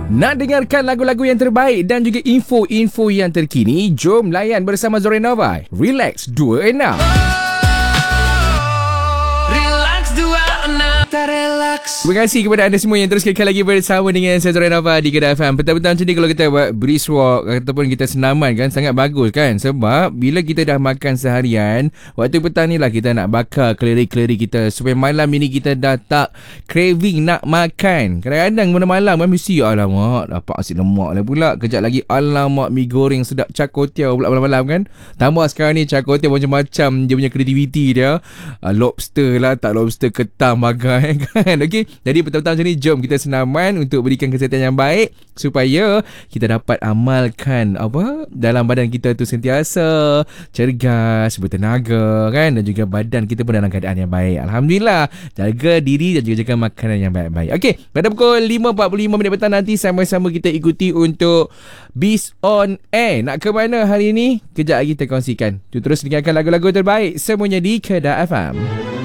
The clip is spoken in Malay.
Nak dengarkan lagu-lagu yang terbaik dan juga info-info yang terkini? Jom layan bersama Zorenova. Relax 26. Terima kasih kepada anda semua yang terus kekal lagi bersama dengan saya Zorenova di Kedah FM. Petang-petang macam ni kalau kita buat brisk walk ataupun kita senaman kan, sangat bagus kan. Sebab bila kita dah makan seharian, waktu petang ni lah kita nak bakar kalori-kalori kita supaya malam ini kita dah tak craving nak makan. Kadang-kadang malam-malam kan mesti alamak dapat nasi lemak lah pula. Kejap lagi alamak mi goreng sedap cakotiau pula malam-malam kan. Tambah sekarang ni cakotiau macam-macam dia punya kreativiti dia. Lobster lah, tak lobster, ketam, bagai kan. Okey, jadi petang-petang macam ni jom kita senaman untuk berikan kesihatan yang baik supaya kita dapat amalkan dalam badan kita tu sentiasa cergas, bertenaga kan, dan juga badan kita pun dalam keadaan yang baik. Alhamdulillah, jaga diri dan juga jaga makanan yang baik-baik. Okey, pada pukul 5.45 petang nanti sama-sama kita ikuti untuk Beast on Air. Nak ke mana hari ini? Kejap lagi kita kongsikan. Tu terus dengarkan lagu-lagu terbaik semuanya di Kedah FM.